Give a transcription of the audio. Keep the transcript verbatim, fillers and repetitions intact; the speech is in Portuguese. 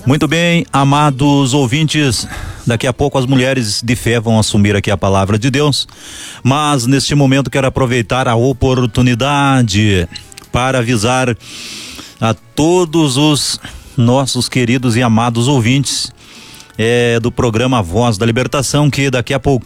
Muito bem, amados ouvintes, daqui a pouco as mulheres de fé vão assumir aqui a palavra de Deus, mas neste momento quero aproveitar a oportunidade para avisar a todos os nossos queridos e amados ouvintes é, do programa Voz da Libertação que daqui a pouco